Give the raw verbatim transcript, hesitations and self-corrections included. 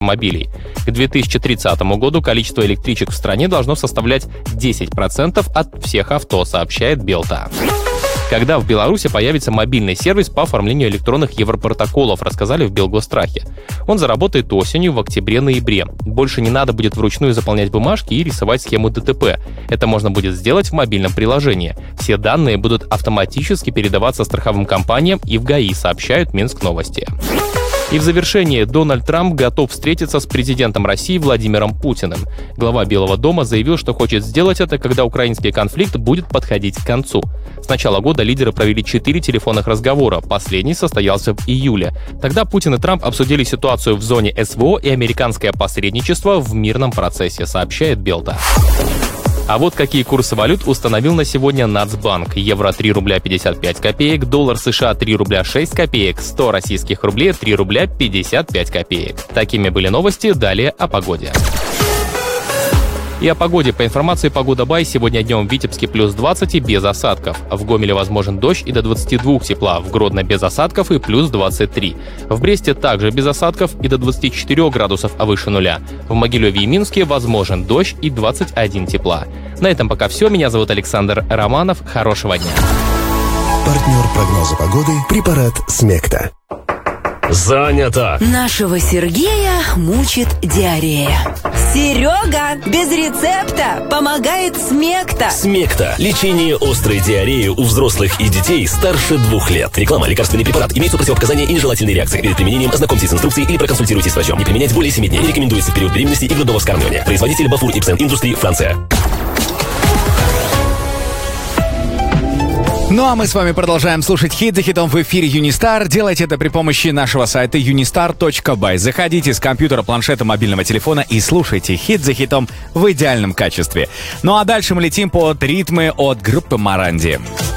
автомобилей. К две тысячи тридцатому году количество электричек в стране должно составлять десять процентов от всех авто, сообщает Белта. Когда в Беларуси появится мобильный сервис по оформлению электронных европротоколов, рассказали в Белгострахе. Он заработает осенью, в октябре-ноябре. Больше не надо будет вручную заполнять бумажки и рисовать схему ДТП. Это можно будет сделать в мобильном приложении. Все данные будут автоматически передаваться страховым компаниям и в ГАИ, сообщают Минскновости. И в завершение, Дональд Трамп готов встретиться с президентом России Владимиром Путиным. Глава Белого дома заявил, что хочет сделать это, когда украинский конфликт будет подходить к концу. С начала года лидеры провели четыре телефонных разговора, последний состоялся в июле. Тогда Путин и Трамп обсудили ситуацию в зоне СВО и американское посредничество в мирном процессе, сообщает Белта. А вот какие курсы валют установил на сегодня Нацбанк. Евро три рубля пятьдесят пять копеек, доллар США три рубля шесть копеек, сто российских рублей три рубля пятьдесят пять копеек. Такими были новости, далее о погоде. И о погоде. По информации Погода Бай, сегодня днем в Витебске плюс двадцать и без осадков. В Гомеле возможен дождь и до двадцати двух тепла, в Гродно без осадков и плюс двадцать три. В Бресте также без осадков и до двадцати четырёх градусов, а выше нуля. В Могилеве и Минске возможен дождь и двадцать один тепла. На этом пока все. Меня зовут Александр Романов. Хорошего дня. Партнер прогноза погоды — препарат Смекта. Занято. Нашего Сергея мучит диарея. Серега, без рецепта помогает Смекта. Смекта. Лечение острой диареи у взрослых и детей старше двух лет. Реклама. Лекарственный препарат. Имеются противопоказания и нежелательные реакции. Перед применением ознакомьтесь с инструкцией или проконсультируйтесь с врачом. Не применять более семи дней. Не рекомендуется в период беременности и грудного вскармливания. Производитель Бафур Ипсен Индустрии, Франция. Ну а мы с вами продолжаем слушать хит за хитом в эфире Юнистар. Делайте это при помощи нашего сайта юнистар точка бай. Заходите с компьютера, планшета, мобильного телефона и слушайте хит за хитом в идеальном качестве. Ну а дальше мы летим под ритмы от группы Моранди.